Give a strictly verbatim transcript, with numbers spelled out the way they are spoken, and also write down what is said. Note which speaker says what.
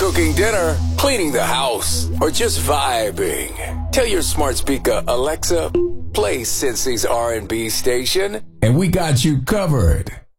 Speaker 1: cooking dinner, cleaning the house, or just vibing, tell your smart speaker, Alexa, play Cincy's R and B station, and we got you covered.